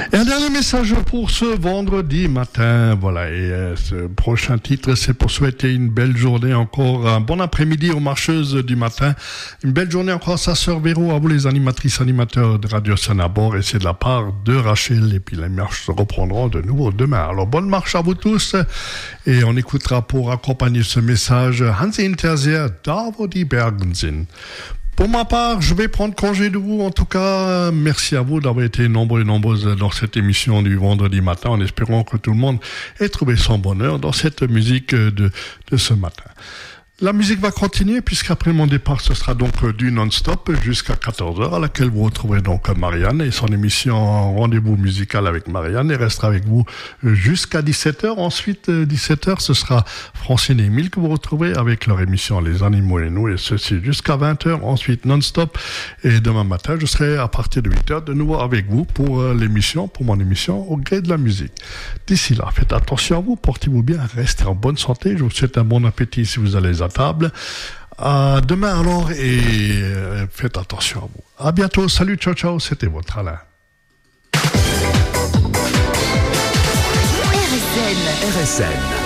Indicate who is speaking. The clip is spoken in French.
Speaker 1: Et un dernier message pour ce vendredi matin. Voilà, et ce prochain titre, c'est pour souhaiter une belle journée encore, un bon après-midi aux marcheuses du matin. Une belle journée encore à sa sœur Véro, à vous les animatrices, animateurs de Radio Sanabor, et c'est de la part de Rachel. Et puis les marches se reprendront de nouveau demain. Alors bonne marche à vous tous, et on écoutera pour accompagner ce message Hansi Hinterseer, Da wo die Bergen sind. Pour ma part, je vais prendre congé de vous. En tout cas, merci à vous d'avoir été nombreux et nombreuses dans cette émission du vendredi matin, en espérant que tout le monde ait trouvé son bonheur dans cette musique de ce matin. La musique va continuer, puisqu'après mon départ, ce sera donc du non-stop jusqu'à 14h, à laquelle vous retrouverez donc Marianne et son émission Rendez-vous musical avec Marianne, et restera avec vous jusqu'à 17h. Ensuite, 17h, ce sera Francine et Émile que vous retrouverez avec leur émission Les Animaux et nous, et ceci jusqu'à 20h. Ensuite, non-stop. Et demain matin, je serai à partir de 8h de nouveau avec vous pour mon émission Au gré de la musique. D'ici là, faites attention à vous, portez-vous bien, restez en bonne santé. Je vous souhaite un bon appétit si vous allez à table. À demain alors, et faites attention à vous. À bientôt. Salut, ciao, ciao. C'était votre Alain.
Speaker 2: RSN.